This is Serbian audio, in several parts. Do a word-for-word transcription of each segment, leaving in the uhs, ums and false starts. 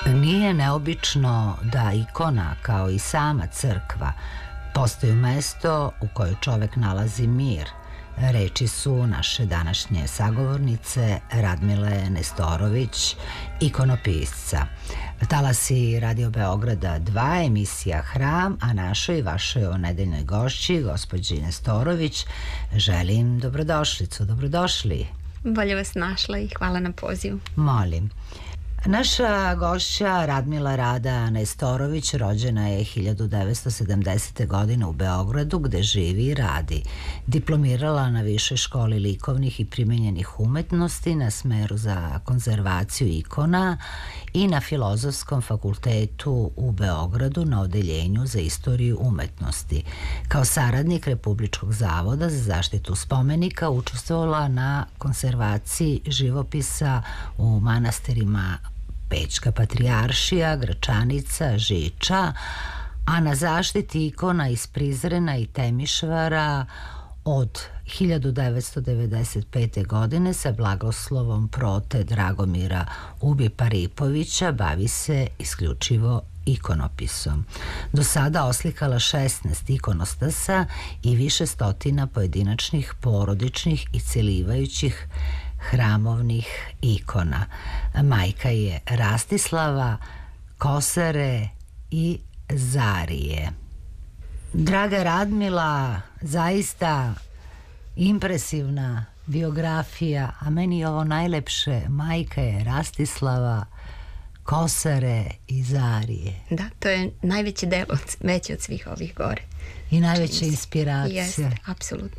Nije neobično da ikona, kao i sama crkva, postaju mesto u kojoj čovek nalazi mir. Reči su naše današnje sagovornice Radmile Nestorović, ikonopisca. Talasi Radio Beograda dva, emisija Hram, a našoj i vašoj o nedeljnoj gošći, gospođi Nestorović, želim dobrodošlicu. Dobrodošli. Bolje vas našla i hvala na pozivu. Molim. Naša gošća Radmila Rada Nestorović rođena je hiljadu devetsto sedamdesete. godine u Beogradu, gde živi i radi. Diplomirala na Višoj školi likovnih i primenjenih umetnosti na smeru za konzervaciju ikona i na Filozofskom fakultetu u Beogradu na odeljenju za istoriju umetnosti. Kao saradnik Republičkog zavoda za zaštitu spomenika učestvovala na konzervaciji živopisa u manastirima Pećka patrijaršija, Gračanica, Žiča, a na zaštiti ikona iz Prizrena i Temišvara od hiljadu devetsto devedeset pete. godine sa blagoslovom prote Dragomira Ubi-Paripovića bavi se isključivo ikonopisom. Do sada oslikala šesnaest ikonostasa i više stotina pojedinačnih, porodičnih i celivajućih hramovnih ikona. Majka je Rastislava, Kosare i Zarije. Draga Radmila, zaista impresivna biografija, a meni je ovo najlepše. Majka je Rastislava, Kosare i Zarije. Da, to je najveći delo, veći od svih ovih gore. I najveća inspiracija. Jeste, apsolutno.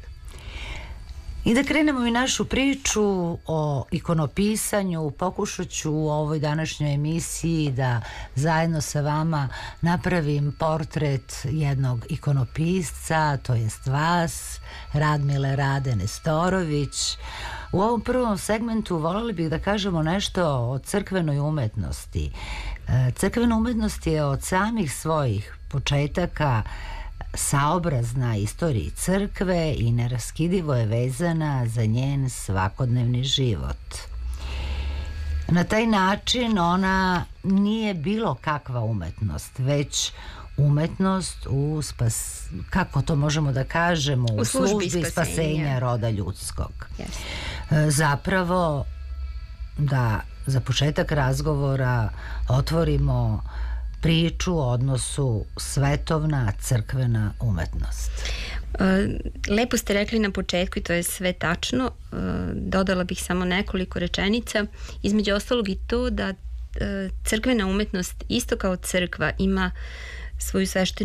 I da krenemo i našu priču o ikonopisanju. Pokušat ću u ovoj današnjoj emisiji da zajedno sa vama napravim portret jednog ikonopisca, to jest vas, Radmile Rade Nestorović. U ovom prvom segmentu voljeli bih da kažemo nešto o crkvenoj umetnosti. Crkvena umetnost je od samih svojih početaka saobrazna istoriji crkve i neraskidivo je vezana za njen svakodnevni život. Na taj način ona nije bilo kakva umetnost, već umetnost u spas, kako to možemo da kažemo, u, u službi, službi spasenja. spasenja roda ljudskog. Yes. Zapravo, da za početak razgovora otvorimo priču o odnosu svetovna crkvena umetnost. Lepo ste rekli na početku i to je sve tačno. Dodala bih samo nekoliko rečenica. Između ostalog i to da crkvena umetnost isto kao crkva ima svoju sveštenu